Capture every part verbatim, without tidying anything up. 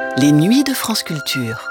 Les nuits de France Culture.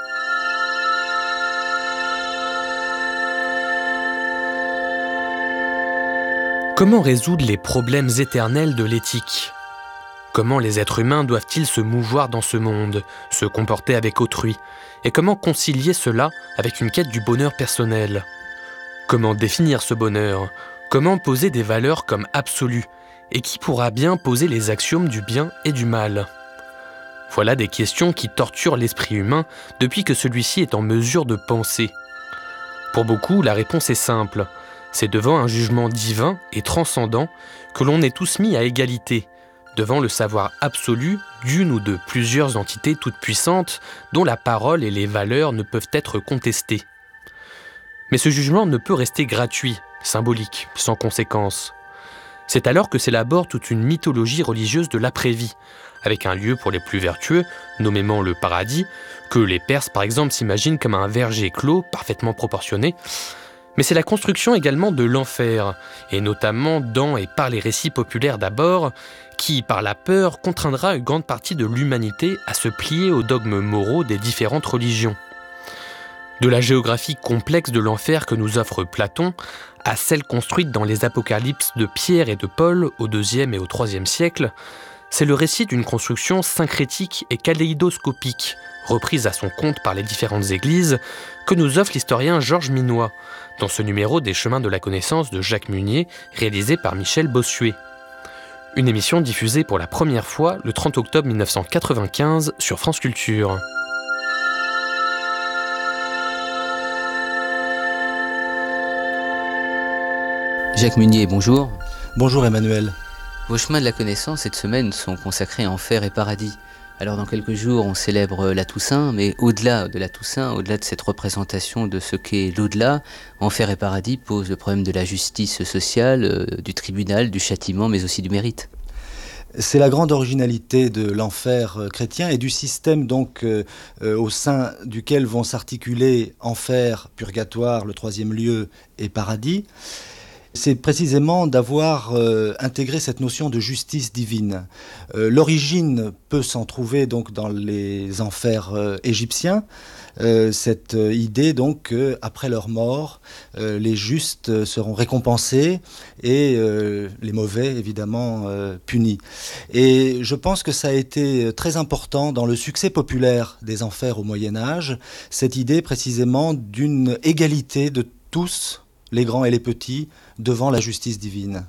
Comment résoudre les problèmes éternels de l'éthique ? Comment les êtres humains doivent-ils se mouvoir dans ce monde, se comporter avec autrui ? Et comment concilier cela avec une quête du bonheur personnel ? Comment définir ce bonheur ? Comment poser des valeurs comme absolues ? Et qui pourra bien poser les axiomes du bien et du mal ? Voilà des questions qui torturent l'esprit humain depuis que celui-ci est en mesure de penser. Pour beaucoup, la réponse est simple. C'est devant un jugement divin et transcendant que l'on est tous mis à égalité, devant le savoir absolu d'une ou de plusieurs entités toutes puissantes dont la parole et les valeurs ne peuvent être contestées. Mais ce jugement ne peut rester gratuit, symbolique, sans conséquence. C'est alors que s'élabore toute une mythologie religieuse de l'après-vie, avec un lieu pour les plus vertueux, nommément le paradis, que les Perses par exemple s'imaginent comme un verger clos, parfaitement proportionné. Mais c'est la construction également de l'enfer, et notamment dans et par les récits populaires d'abord, qui, par la peur, contraindra une grande partie de l'humanité à se plier aux dogmes moraux des différentes religions. De la géographie complexe de l'enfer que nous offre Platon, à celle construite dans les apocalypses de Pierre et de Paul au deuxième et au troisième siècle, c'est le récit d'une construction syncrétique et kaléidoscopique, reprise à son compte par les différentes églises, que nous offre l'historien Georges Minois, dans ce numéro des Chemins de la Connaissance de Jacques Munier, réalisé par Michel Bossuet. Une émission diffusée pour la première fois le trente octobre mille neuf cent quatre-vingt-quinze sur France Culture. Jacques Munier, bonjour. Bonjour Emmanuel. Vos chemins de la connaissance cette semaine sont consacrés à Enfer et Paradis. Alors dans quelques jours on célèbre la Toussaint, mais au-delà de la Toussaint, au-delà de cette représentation de ce qu'est l'au-delà, Enfer et Paradis posent le problème de la justice sociale, euh, du tribunal, du châtiment, mais aussi du mérite. C'est la grande originalité de l'enfer chrétien et du système donc euh, euh, au sein duquel vont s'articuler enfer, purgatoire, le troisième lieu et paradis. C'est précisément d'avoir euh, intégré cette notion de justice divine. Euh, l'origine peut s'en trouver donc dans les enfers euh, égyptiens, euh, cette euh, idée donc qu'après leur mort, euh, les justes seront récompensés et euh, les mauvais évidemment euh, punis. Et je pense que ça a été très important dans le succès populaire des enfers au Moyen-Âge, cette idée précisément d'une égalité de tous, les grands et les petits, devant la justice divine.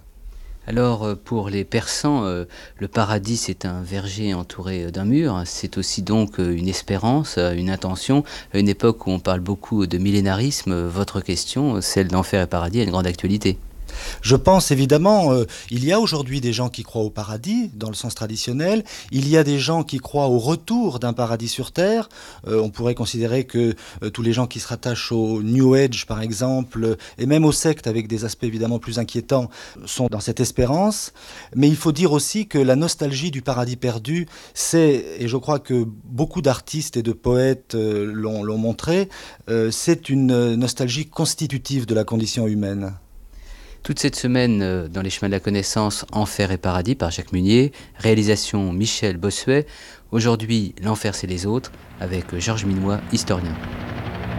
Alors pour les Persans, le paradis c'est un verger entouré d'un mur, c'est aussi donc une espérance, une intention, à une époque où on parle beaucoup de millénarisme. Votre question, celle d'enfer et paradis, a une grande actualité. Je pense évidemment, euh, il y a aujourd'hui des gens qui croient au paradis, dans le sens traditionnel. Il y a des gens qui croient au retour d'un paradis sur Terre. Euh, on pourrait considérer que euh, tous les gens qui se rattachent au New Age, par exemple, et même aux sectes, avec des aspects évidemment plus inquiétants, sont dans cette espérance. Mais il faut dire aussi que la nostalgie du paradis perdu, c'est, et je crois que beaucoup d'artistes et de poètes euh, l'ont, l'ont montré, euh, c'est une nostalgie constitutive de la condition humaine. Toute cette semaine, dans les chemins de la connaissance, Enfer et Paradis par Jacques Munier, réalisation Michel Bossuet. Aujourd'hui, l'enfer c'est les autres, avec Georges Minois, historien.